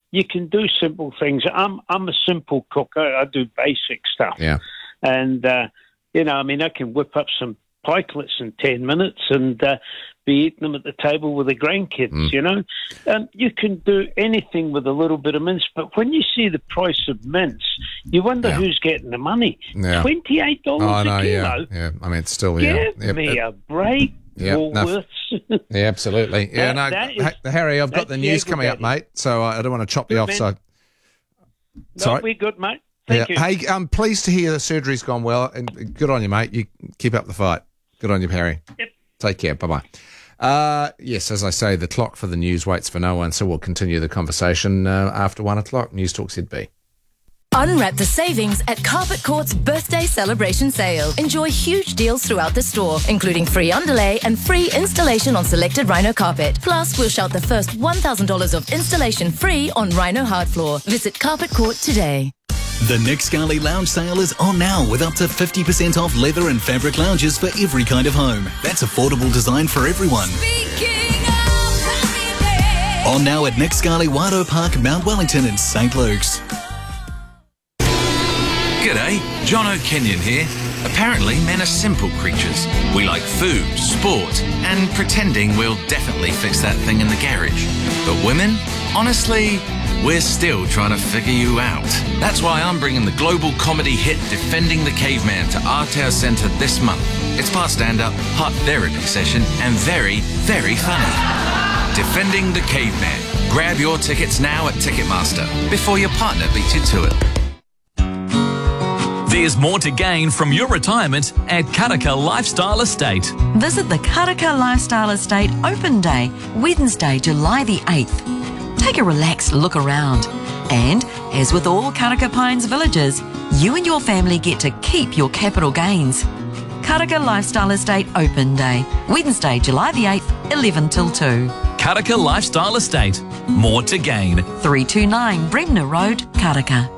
you can do simple things. I'm a simple cook. I do basic stuff. Yeah. And, I can whip up some pikelets in 10 minutes and be eating them at the table with the grandkids, You can do anything with a little bit of mince, but when you see the price of mince, you wonder who's getting the money. Yeah. $28 a kilo. Yeah. I mean, it's still, Give me a break. Yeah, absolutely. Yeah, Harry, I've got the news coming up, mate, so I don't want to chop you off. Man. Sorry. We're good, mate. Thank you. Hey, I'm pleased to hear the surgery's gone well, and good on you, mate. You keep up the fight. Good on you, Harry. Yep. Take care. Bye-bye. Yes, as I say, the clock for the news waits for no one, so we'll continue the conversation after 1 o'clock. News Talk ZB. Unwrap the savings at Carpet Court's birthday celebration sale. Enjoy huge deals throughout the store, including free underlay and free installation on selected Rhino carpet. Plus, we'll shout the first $1,000 of installation free on Rhino hard floor. Visit Carpet Court today. The Nick Scali Lounge sale is on now with up to 50% off leather and fabric lounges for every kind of home. That's affordable design for everyone. On now at Nick Scali Wado Park, Mount Wellington and St. Luke's. G'day, John O'Kenyon here. Apparently, men are simple creatures. We like food, sport, and pretending we'll definitely fix that thing in the garage. But women? Honestly, we're still trying to figure you out. That's why I'm bringing the global comedy hit Defending the Caveman to Aotearoa Centre this month. It's part stand-up, part therapy session, and very, very funny. Defending the Caveman. Grab your tickets now at Ticketmaster before your partner beats you to it. There's more to gain from your retirement at Karaka Lifestyle Estate. Visit the Karaka Lifestyle Estate Open Day, Wednesday, July the 8th. Take a relaxed look around. And, as with all Karaka Pines villages, you and your family get to keep your capital gains. Karaka Lifestyle Estate Open Day, Wednesday, July the 8th, 11 till 2. Karaka Lifestyle Estate. More to gain. 329 Bremner Road, Karaka.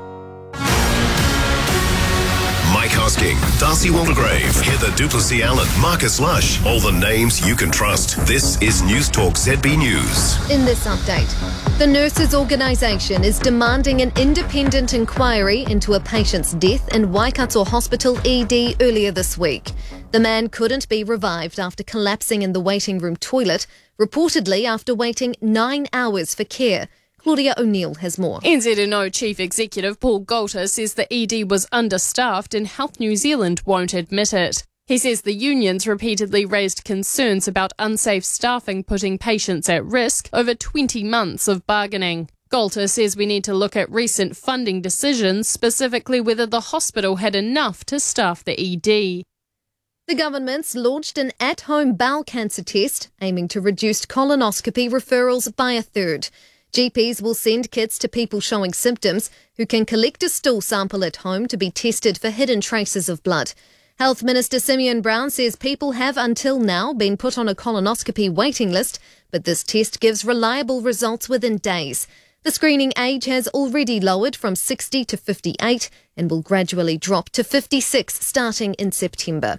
Mike Hosking, Darcy Waldegrave, Heather Duplessis-Allen, Marcus Lush, all the names you can trust. This is News Talk ZB News. In this update, the Nurses Organisation is demanding an independent inquiry into a patient's death in Waikato Hospital ED earlier this week. The man couldn't be revived after collapsing in the waiting room toilet, reportedly after waiting 9 hours for care. Claudia O'Neill has more. NZNO Chief Executive Paul Galter says the ED was understaffed and Health New Zealand won't admit it. He says the unions repeatedly raised concerns about unsafe staffing putting patients at risk over 20 months of bargaining. Galter says we need to look at recent funding decisions, specifically whether the hospital had enough to staff the ED. The government's launched an at-home bowel cancer test aiming to reduce colonoscopy referrals by a third. GPs will send kits to people showing symptoms who can collect a stool sample at home to be tested for hidden traces of blood. Health Minister Simeon Brown says people have until now been put on a colonoscopy waiting list, but this test gives reliable results within days. The screening age has already lowered from 60 to 58 and will gradually drop to 56 starting in September.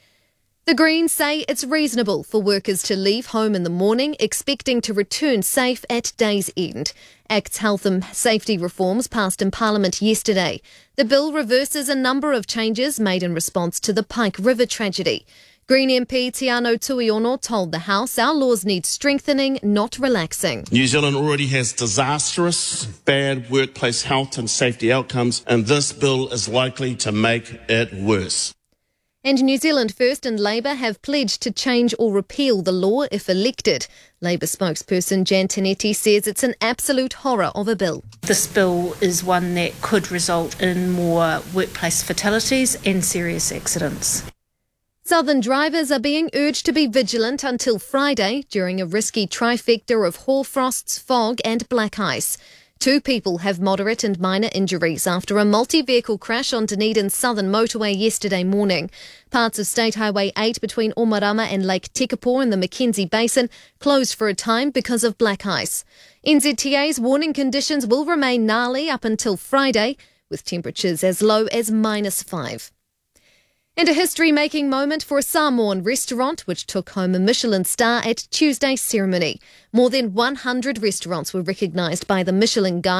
The Greens say it's reasonable for workers to leave home in the morning expecting to return safe at day's end. Act's health and safety reforms passed in Parliament yesterday. The bill reverses a number of changes made in response to the Pike River tragedy. Green MP Tiano Tuiono told the House our laws need strengthening, not relaxing. New Zealand already has disastrous, bad workplace health and safety outcomes, and this bill is likely to make it worse. And New Zealand First and Labour have pledged to change or repeal the law if elected. Labour spokesperson Jan Tinetti says it's an absolute horror of a bill. This bill is one that could result in more workplace fatalities and serious accidents. Southern drivers are being urged to be vigilant until Friday during a risky trifecta of hoarfrosts, fog and black ice. 2 people have moderate and minor injuries after a multi-vehicle crash on Dunedin's southern motorway yesterday morning. Parts of State Highway 8 between Omarama and Lake Tekapo in the Mackenzie Basin closed for a time because of black ice. NZTA's warning conditions will remain gnarly up until Friday, with temperatures as low as -5. And a history-making moment for a Samoan restaurant which took home a Michelin star at Tuesday's ceremony. More than 100 restaurants were recognised by the Michelin Guide